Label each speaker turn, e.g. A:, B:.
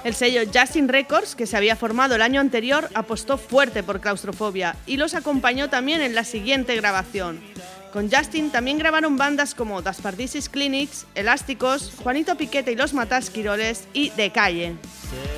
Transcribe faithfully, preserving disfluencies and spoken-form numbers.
A: El sello Justin Records, que se había formado el año anterior, apostó fuerte por Claustrofobia y los acompañó también en la siguiente grabación. Con Justin también grabaron bandas como Das Paradisis Clinics, Elásticos, Juanito Piquete y los Matasquiroles y De Calle.